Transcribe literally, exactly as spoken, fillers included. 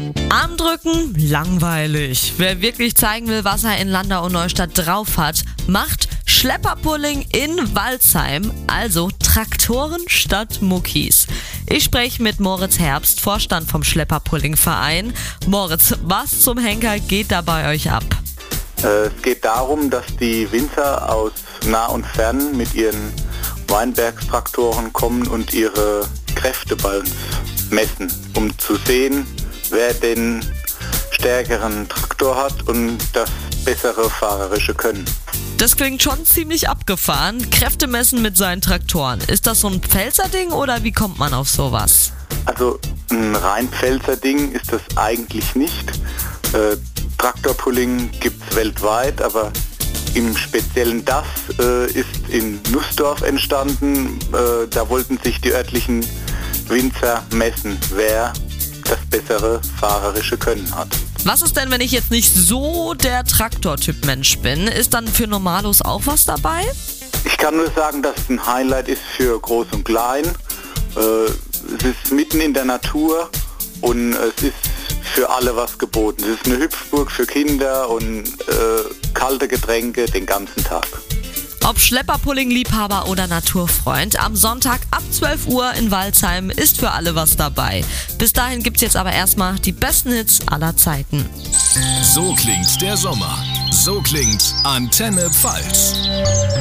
Armdrücken? Langweilig. Wer wirklich zeigen will, was er in Landau und Neustadt drauf hat, macht Schlepperpulling in Waldsheim, also Traktoren statt Muckis. Ich spreche mit Moritz Herbst, Vorstand vom Schlepperpulling-Verein. Moritz, was zum Henker geht da bei euch ab? Es geht darum, dass die Winzer aus nah und fern mit ihren Weinbergstraktoren kommen und ihre Kräfte bei uns messen, um zu sehen, wer den stärkeren Traktor hat und das bessere fahrerische Können. Das klingt schon ziemlich abgefahren. Kräfte messen mit seinen Traktoren. Ist das so ein Pfälzer-Ding oder wie kommt man auf sowas? Also ein rein Pfälzer Ding ist das eigentlich nicht. Äh, Traktorpulling gibt es weltweit, aber im Speziellen das äh, ist in Nussdorf entstanden. Äh, da wollten sich die örtlichen Winzer messen, wer das bessere fahrerische Können hat. Was ist denn, wenn ich jetzt nicht so der Traktortyp Mensch bin? Ist dann für Normalos auch was dabei? Ich kann nur sagen, dass es ein Highlight ist für Groß und Klein. Äh, es ist mitten in der Natur und es ist für alle was geboten. Es ist eine Hüpfburg für Kinder und äh, kalte Getränke den ganzen Tag. Ob Schlepperpulling-Liebhaber oder Naturfreund, am Sonntag ab zwölf Uhr in Waldsheim ist für alle was dabei. Bis dahin gibt's jetzt aber erstmal die besten Hits aller Zeiten. So klingt der Sommer. So klingt Antenne Pfalz.